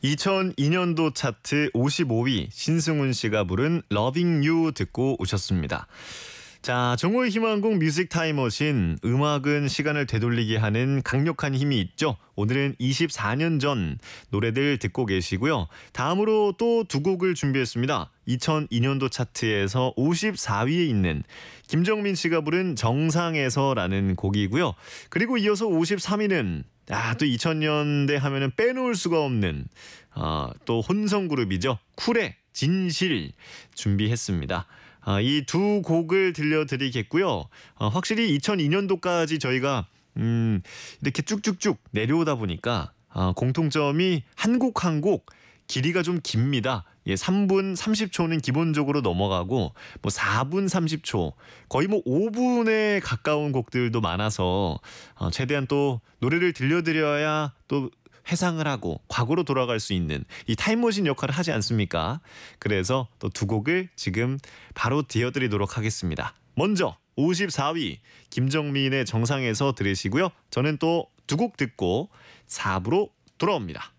2002년도 차트 55위 신승훈 씨가 부른 Loving You 듣고 오셨습니다. 자, 정오의 희망곡 뮤직 타임머신, 음악은 시간을 되돌리게 하는 강력한 힘이 있죠. 오늘은 24년 전 노래들 듣고 계시고요. 다음으로 또 두 곡을 준비했습니다. 2002년도 차트에서 54위에 있는 김정민 씨가 부른 정상에서라는 곡이고요. 그리고 이어서 53위는 또 2000년대 하면은 빼놓을 수가 없는 또 혼성 그룹이죠. 쿨의 진실 준비했습니다. 이 두 곡을 들려드리겠고요. 확실히 2002년도까지 저희가 이렇게 쭉쭉쭉 내려오다 보니까 공통점이 한 곡 한 곡 길이가 좀 깁니다. 3분 30초는 기본적으로 넘어가고 4분 30초 거의 5분에 가까운 곡들도 많아서 최대한 또 노래를 들려드려야 또 회상을 하고 과거로 돌아갈 수 있는 이 타임머신 역할을 하지 않습니까? 그래서 또 두 곡을 지금 바로 띄워드리도록 하겠습니다. 먼저 54위 김정민의 정상에서 들으시고요. 저는 또 두 곡 듣고 4부로 돌아옵니다.